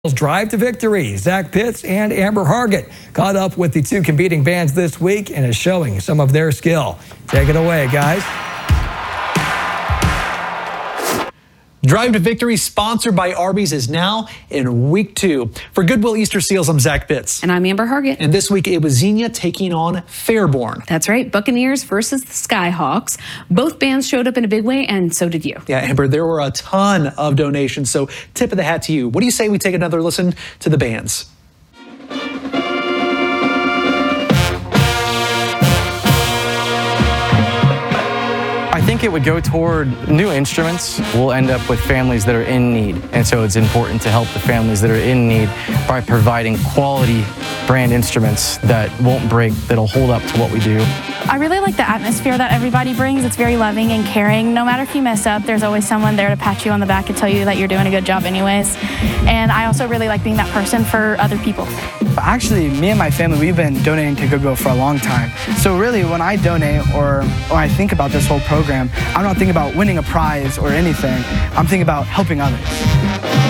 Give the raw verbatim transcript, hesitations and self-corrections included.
Drive to Victory. Zach Pitts and Amber Hargett caught up with the two competing bands this week and is showing some of their skill. Take it away, guys. Drive to Victory, sponsored by Arby's, is now in week two. For Goodwill Easter Seals, I'm Zach Pitts. And I'm Amber Hargett. And this week, it was Xenia taking on Fairborn. That's right, Buccaneers versus the Skyhawks. Both bands showed up in a big way, and so did you. Yeah, Amber, there were a ton of donations, so tip of the hat to you. What do you say we take another listen to the bands? I think it would go toward new instruments. We'll end up with families that are in need. And so it's important to help the families that are in need by providing quality brand instruments that won't break, that'll hold up to what we do. I really like the atmosphere that everybody brings. It's very loving and caring. No matter if you mess up, there's always someone there to pat you on the back and tell you that you're doing a good job anyways. And I also really like being that person for other people. Actually, me and my family, we've been donating to Goodwill for a long time. So really, when I donate or, or I think about this whole program, I'm not thinking about winning a prize or anything. I'm thinking about helping others.